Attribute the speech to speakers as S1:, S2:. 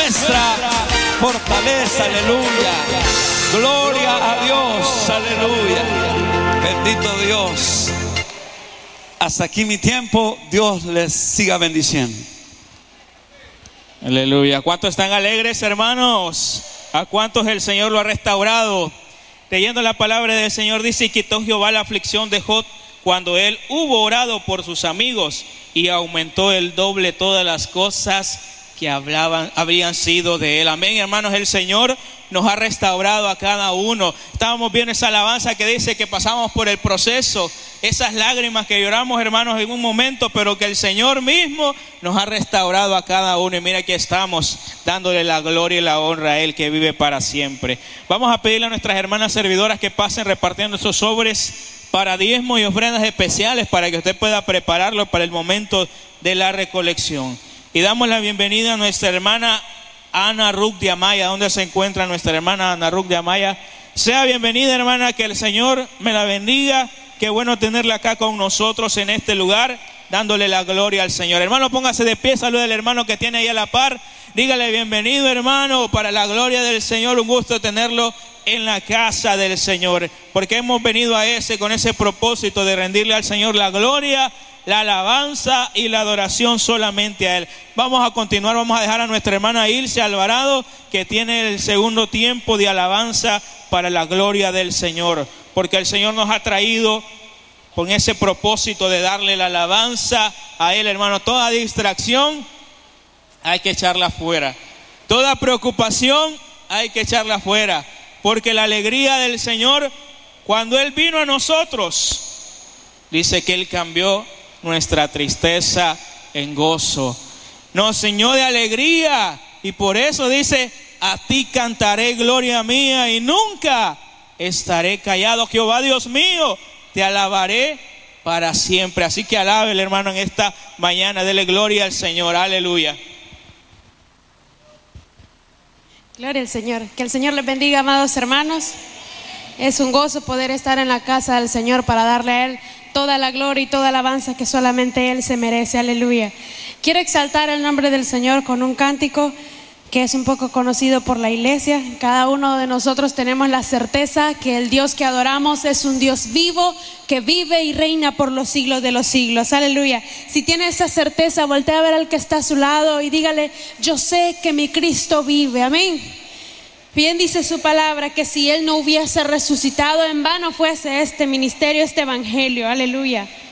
S1: nuestra fortaleza, aleluya. Gloria a Dios, aleluya. Bendito Dios. Hasta aquí mi tiempo. Dios les siga bendiciendo.
S2: Aleluya. ¿Cuántos están alegres, hermanos? ¿A cuántos el Señor lo ha restaurado? Leyendo la palabra del Señor dice: y quitó Jehová la aflicción de Job cuando él hubo orado por sus amigos, y aumentó el doble todas las cosas que habrían sido de él. Amén, hermanos. El Señor nos ha restaurado a cada uno. Estábamos viendo esa alabanza que dice que pasamos por el proceso, esas lágrimas que lloramos, hermanos, en un momento, pero que el Señor mismo nos ha restaurado a cada uno. Y mira que estamos dándole la gloria y la honra a Él que vive para siempre. Vamos a pedirle a nuestras hermanas servidoras que pasen repartiendo esos sobres para diezmos y ofrendas especiales, para que usted pueda prepararlo para el momento de la recolección. Y damos la bienvenida a nuestra hermana Ana Ruth de Amaya. ¿Dónde se encuentra nuestra hermana Ana Ruth de Amaya? Sea bienvenida, hermana, que el Señor me la bendiga. Qué bueno tenerla acá con nosotros en este lugar, dándole la gloria al Señor. Hermano, póngase de pie, salude al hermano que tiene ahí a la par. Dígale: bienvenido, hermano, para la gloria del Señor. Un gusto tenerlo en la casa del Señor, porque hemos venido a con ese propósito de rendirle al Señor la gloria, la alabanza y la adoración solamente a Él. Vamos a continuar, vamos a dejar a nuestra hermana Ilse Alvarado, que tiene el segundo tiempo de alabanza para la gloria del Señor, porque el Señor nos ha traído con ese propósito de darle la alabanza a Él, hermano. Toda distracción hay que echarla fuera, toda preocupación hay que echarla fuera, porque la alegría del Señor, cuando Él vino a nosotros, dice que Él cambió nuestra tristeza en gozo, nos llenó de alegría, y por eso dice: a ti cantaré, gloria mía, y nunca estaré callado. Jehová Dios mío, te alabaré para siempre. Así que alabe el hermano en esta mañana, dele gloria al Señor, aleluya.
S3: Gloria al Señor. Que el Señor les bendiga, amados hermanos. Es un gozo poder estar en la casa del Señor para darle a Él toda la gloria y toda alabanza que solamente Él se merece. Aleluya. Quiero exaltar el nombre del Señor con un cántico que es un poco conocido por la iglesia. Cada uno de nosotros tenemos la certeza que el Dios que adoramos es un Dios vivo, que vive y reina por los siglos de los siglos. Aleluya. Si tiene esa certeza, voltea a ver al que está a su lado y dígale: yo sé que mi Cristo vive. Amén. Bien dice su palabra que si Él no hubiese resucitado, en vano fuese este ministerio, este evangelio. Aleluya.